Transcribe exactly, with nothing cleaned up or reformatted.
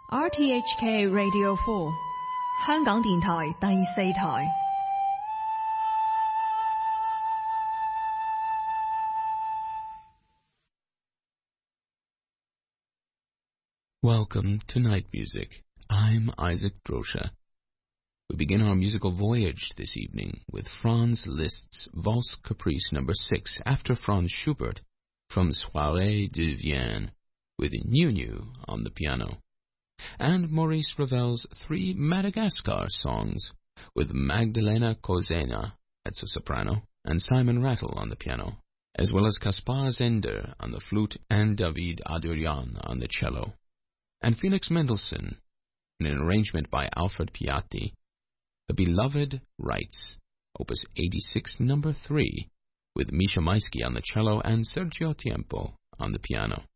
R T H K Radio four 香港電台第四台。 Welcome to Night Music. I'm Isaac Drosha. We begin our musical voyage this evening with Franz Liszt's Valse Caprice number six after Franz Schubert from Soirée de Vienne with Nunu on the piano, and Maurice Ravel's three Madagascar songs with Magdalena Kozena at soprano and Simon Rattle on the piano, as well as Kaspar Zender on the flute and David Adurian on the cello. And Felix Mendelssohn, in an arrangement by Alfred Piatti, The Beloved Rites, Opus eighty-six, number three, with Misha Maisky on the cello and Sergio Tiempo on the piano.